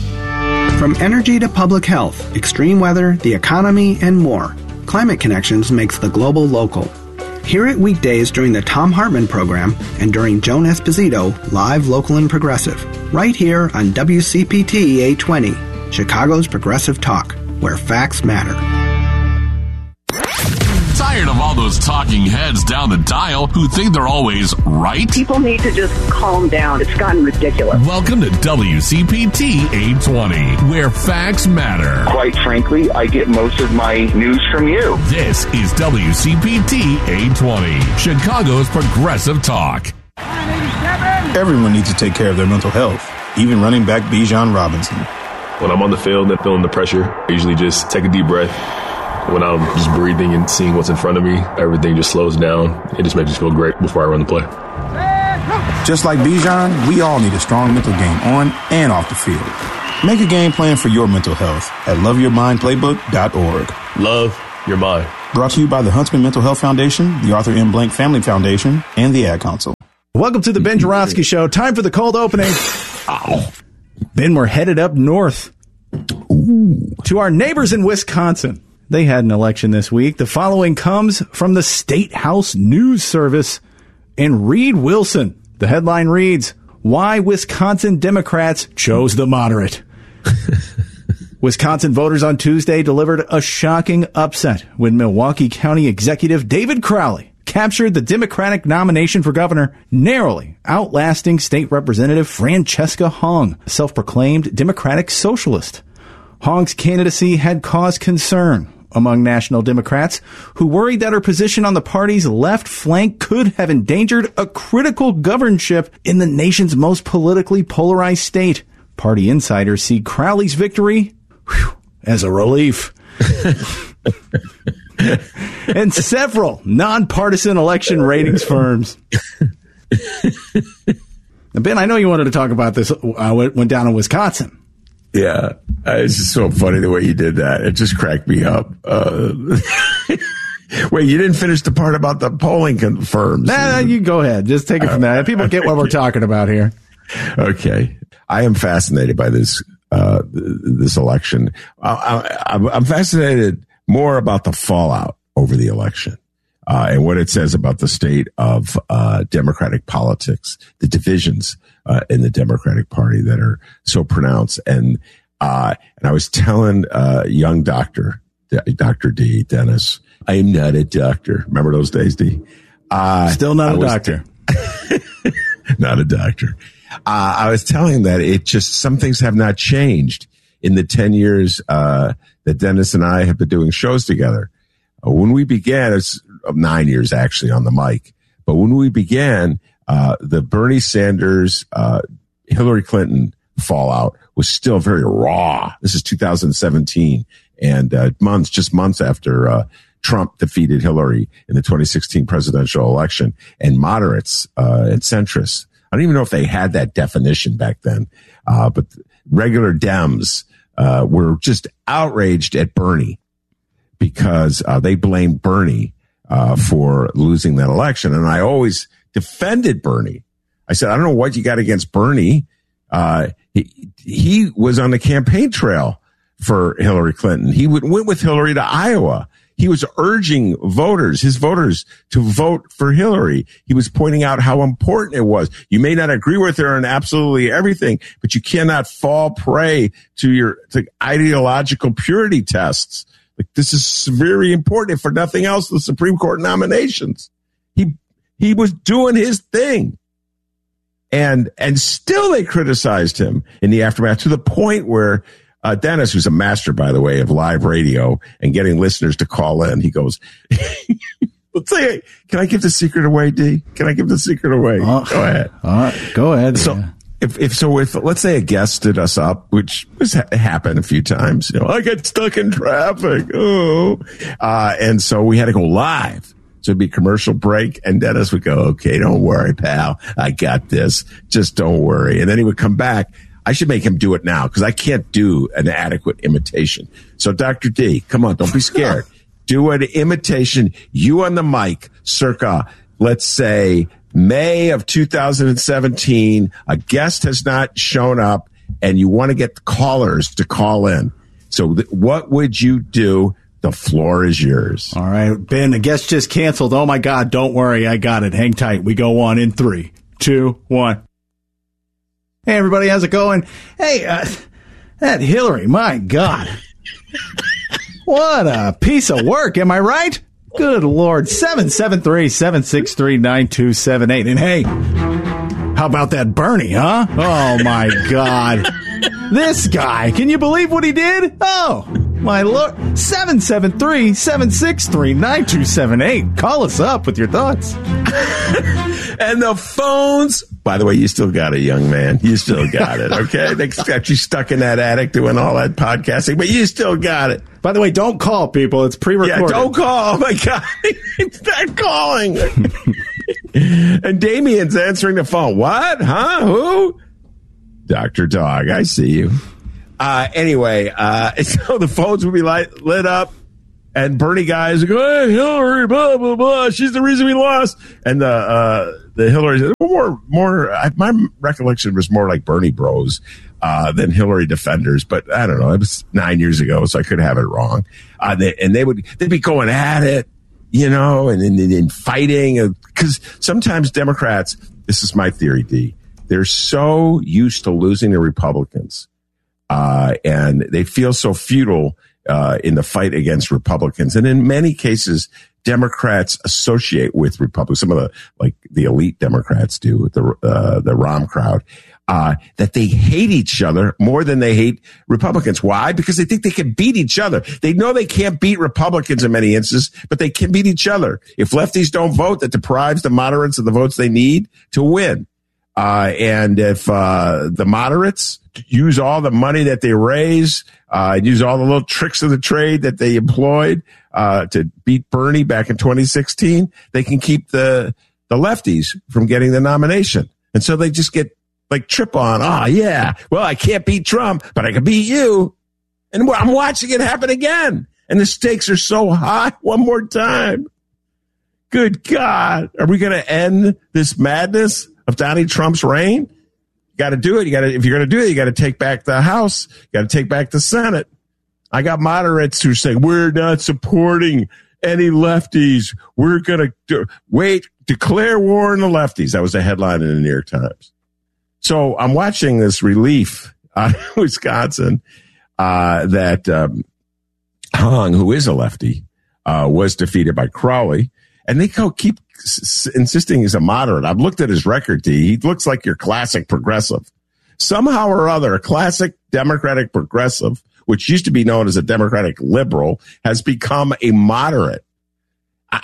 S25: From energy to public health, extreme weather, the economy, and more, Climate Connections makes the global local. Hear it weekdays during the Tom Hartman program and during Joan Esposito, live, local, and progressive, right here on W C P T eight twenty, Chicago's Progressive Talk, where facts matter.
S26: Tired of all those talking heads down the dial who think they're always right?
S27: People need to just calm down. It's gotten ridiculous.
S26: Welcome to W C P T eight twenty, where facts matter.
S28: Quite frankly, I get most of my news from you.
S26: This is W C P T eight twenty, Chicago's Progressive Talk.
S29: nine eighty-seven
S1: Everyone needs to take care of their mental health, even running back Bijan Robinson.
S4: When I'm on the field and feeling the pressure, I usually just take a deep breath. When I'm just breathing and seeing what's in front of me, everything just slows down. It just makes me feel great before I run the play.
S1: Just like Bijan, we all need a strong mental game on and off the field. Make a game plan for your mental health at love your mind playbook dot org.
S4: Love your mind.
S1: Brought to you by the Huntsman Mental Health Foundation, the Arthur M. Blank Family Foundation, and the Ad Council.
S5: Welcome to the Ben Joravsky Show. Time for the cold opening. Oh. Ben, we're headed up north Ooh. to our neighbors in Wisconsin. They had an election this week. The following comes from the State House News Service and Reed Wilson. The headline reads, "Why Wisconsin Democrats Chose the Moderate." Wisconsin voters on Tuesday delivered a shocking upset when Milwaukee County Executive David Crowley captured the Democratic nomination for governor, narrowly outlasting State Representative Francesca Hong, a self-proclaimed Democratic socialist. Hong's candidacy had caused concern among national Democrats who worried that her position on the party's left flank could have endangered a critical governorship in the nation's most politically polarized state. Party insiders see Crowley's victory whew, as a relief. And several nonpartisan election ratings firms. Now, Ben, I know you wanted to talk about this. Uh, went down in Wisconsin.
S6: Yeah, uh, it's just so funny the way you did that. It just cracked me up. Uh, wait, you didn't finish the part about the polling firms.
S5: Nah, nah, you go ahead. Just take it from there. People get what we're talking about here.
S6: Okay. I am fascinated by this uh, this election. I, I, I'm fascinated more about the fallout over the election uh, and what it says about the state of uh, Democratic politics, the divisions uh, in the Democratic Party that are so pronounced. And uh, and I was telling uh, young doctor, Doctor D, Dennis, I am not a doctor. Remember those days, D? Uh,
S5: Still not
S6: I
S5: a
S6: was,
S5: doctor.
S6: Not a doctor. Uh, I was telling him that it just, some things have not changed in the ten years uh, that Dennis and I have been doing shows together. Uh, when we began, it's nine years actually on the mic, but when we began, uh, the Bernie Sanders, uh, Hillary Clinton fallout was still very raw. This is two thousand seventeen and uh, months, just months after uh, Trump defeated Hillary in the twenty sixteen presidential election, and moderates uh, and centrists. I don't even know if they had that definition back then, uh, but regular Dems uh, were just outraged at Bernie because uh, they blamed Bernie uh, for losing that election. And I always defended Bernie. I said, I don't know what you got against Bernie. Uh, he, he was on the campaign trail for Hillary Clinton. He would, went with Hillary to Iowa. He was urging voters, his voters, to vote for Hillary. He was pointing out how important it was. You may not agree with her on absolutely everything, but you cannot fall prey to your to ideological purity tests. Like, this is very important. If for nothing else, the Supreme Court nominations. He he was doing his thing. And and still they criticized him in the aftermath to the point where Uh, Dennis, who's a master, by the way, of live radio and getting listeners to call in, he goes, let's say, can I give the secret away, D? Can I give the secret away?
S5: Oh,
S6: go ahead.
S5: All right, go ahead.
S6: So
S5: yeah.
S6: if, if so, if let's say a guest stood us up, which has ha- happened a few times, you know, I get stuck in traffic. Oh, uh, and so we had to go live. So it'd be commercial break, and Dennis would go, okay, don't worry, pal. I got this. Just don't worry. And then he would come back. I should make him do it now because I can't do an adequate imitation. So, Doctor D, come on, don't be scared. Do an imitation. You on the mic, circa, let's say, May of two thousand seventeen. A guest has not shown up, and you want to get the callers to call in. So, th- what would you do? The floor is yours.
S5: All right, Ben, the guest just canceled. Oh, my God, don't worry. I got it. Hang tight. We go on in three, two, one. Hey, everybody, how's it going? Hey, uh, that Hillary, my God. What a piece of work, am I right? Good Lord. seven seven three, seven six three, nine two seven eight. And hey, how about that Bernie, huh? Oh, my God. This guy, can you believe what he did? Oh, my Lord. seven seven three, seven six three, nine two seven eight. Call us up with your thoughts.
S6: And the phones, by the way, you still got it, young man. You still got it, okay? They got you stuck in that attic doing all that podcasting, but you still got it.
S5: By the way, don't call people. It's pre-recorded.
S6: Yeah, don't call. Oh, my God. It's not calling. And Damien's answering the phone. What? Huh? Who? Doctor Dog, I see you. Uh, anyway, uh, so the phones would be light, lit up, and Bernie guys would go, hey, Hillary, blah, blah, blah. She's the reason we lost. And the uh, the Hillary, more, more, I, my recollection was more like Bernie bros uh, than Hillary defenders. But I don't know. It was nine years ago, so I could have it wrong. Uh, they, and they would, they'd be going at it, you know, and, and, and fighting. Because sometimes Democrats, this is my theory, D, they're so used to losing the Republicans. Uh, and they feel so futile uh, in the fight against Republicans. And in many cases, Democrats associate with Republicans. Some of the, like the elite Democrats do, the uh, the Rahm crowd, uh, that they hate each other more than they hate Republicans. Why? Because they think they can beat each other. They know they can't beat Republicans in many instances, but they can beat each other. If lefties don't vote, that deprives the moderates of the votes they need to win. Uh, and if, uh, the moderates use all the money that they raise, uh, use all the little tricks of the trade that they employed, uh, to beat Bernie back in twenty sixteen, they can keep the, the lefties from getting the nomination. And so they just get like trip on, oh yeah, well, I can't beat Trump, but I can beat you. And I'm watching it happen again. And the stakes are so high. One more time. Good God. Are we going to end this madness of Donald Trump's reign? You got to do it. You got to, if you're going to do it, you got to take back the House. You got to take back the Senate. I got moderates who say, we're not supporting any lefties. We're going to do, wait, declare war on the lefties. That was a headline in the New York Times. So I'm watching this relief out of Wisconsin, uh, that, um, Hong, who is a lefty, uh, was defeated by Crowley. And they go keep s- insisting he's a moderate. I've looked at his record, D. He looks like your classic progressive. Somehow or other, a classic Democratic progressive, which used to be known as a Democratic liberal, has become a moderate. I,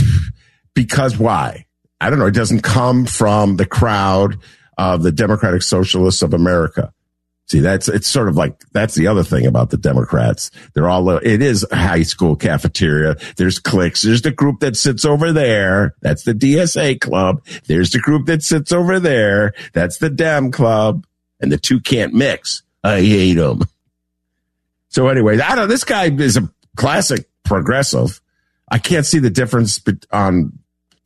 S6: because why? I don't know. It doesn't come from the crowd of the Democratic Socialists of America. See, that's, it's sort of like, that's the other thing about the Democrats. They're all, it is a high school cafeteria. There's cliques. There's the group that sits over there. That's the D S A club. There's the group that sits over there. That's the Dem club. And the two can't mix. I hate them. So anyway, I don't, this guy is a classic progressive. I can't see the difference on,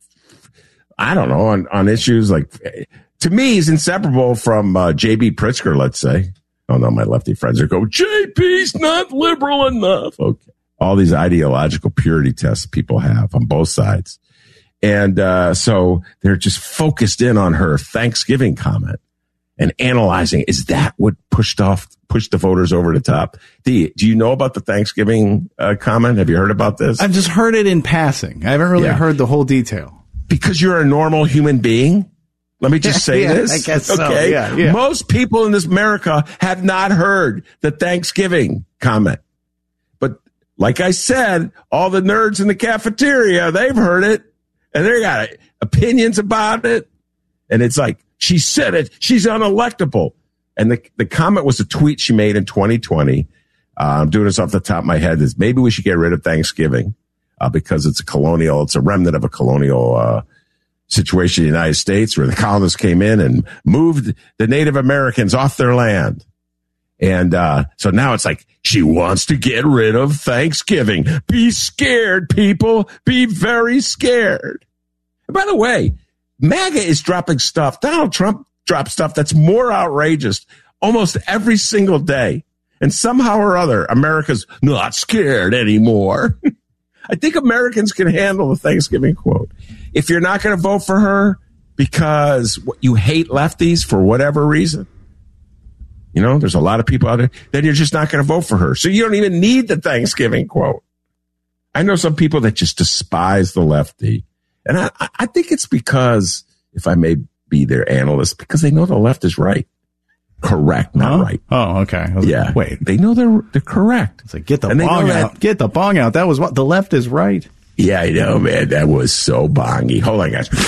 S6: I don't know, on, on issues like, to me, he's inseparable from uh, J B Pritzker, let's say. Oh, no, my lefty friends are going, J P's not liberal enough. Okay. All these ideological purity tests people have on both sides. And uh, so they're just focused in on her Thanksgiving comment and analyzing, is that what pushed off, pushed the voters over the top? D, do you know about the Thanksgiving uh, comment? Have you heard about this?
S5: I've just heard it in passing. I haven't really yeah. heard the whole detail.
S6: Because you're a normal human being? Let me just say
S5: yeah,
S6: this.
S5: I guess so.
S6: Okay.
S5: Yeah, yeah.
S6: Most people in this America have not heard the Thanksgiving comment. But like I said, all the nerds in the cafeteria, they've heard it and they got opinions about it. And it's like, she said it. She's unelectable. And the, the comment was a tweet she made in twenty twenty. Uh, I'm doing this off the top of my head. Is maybe we should get rid of Thanksgiving uh, because it's a colonial, it's a remnant of a colonial, uh, situation in the United States where the colonists came in and moved the Native Americans off their land. And uh so now it's like, she wants to get rid of Thanksgiving. Be scared, people. Be very scared. And by the way, MAGA is dropping stuff. Donald Trump drops stuff that's more outrageous almost every single day. And somehow or other, America's not scared anymore. I think Americans can handle the Thanksgiving quote. If you're not going to vote for her because you hate lefties for whatever reason, you know, there's a lot of people out there, then you're just not going to vote for her. So you don't even need the Thanksgiving quote. I know some people that just despise the lefty. And I, I think it's because, if I may be their analyst, because they know the left is right. Correct, not
S5: huh?
S6: right.
S5: Oh, okay.
S6: Yeah.
S5: Like, wait.
S6: They know they're they're correct.
S5: It's like, get the
S6: and
S5: bong out.
S6: That,
S5: get the bong out. That was what the left is right.
S6: Yeah, I know, man. That was so bongy. Hold on, guys.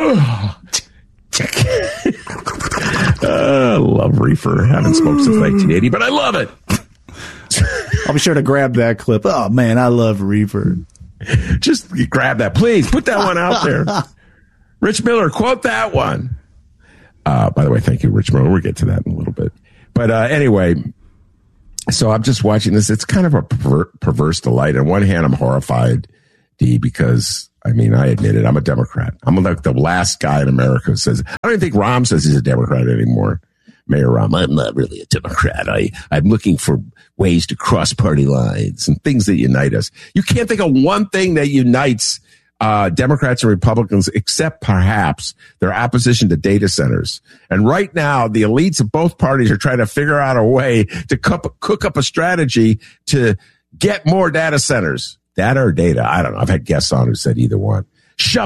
S6: uh, I love reefer. Haven't smoked since nineteen eighty, but I love it.
S5: I'll be sure to grab that clip. Oh, man, I love reefer.
S6: Just grab that. Please put that one out there. Rich Miller, quote that one. Uh, by the way, thank you, Rich Miller. We'll get to that in a little bit. But uh, anyway, so I'm just watching this. It's kind of a perver- perverse delight. On one hand, I'm horrified, D, because, I mean, I admit it. I'm a Democrat. I'm like the last guy in America who says, I don't even think Rahm says he's a Democrat anymore. Mayor Rahm, I'm not really a Democrat. I, I'm looking for ways to cross party lines and things that unite us. You can't think of one thing that unites uh, Democrats and Republicans, except perhaps their opposition to data centers. And right now, the elites of both parties are trying to figure out a way to cook, cook up a strategy to get more data centers. Data or data? I don't know. I've had guests on who said either one. Shove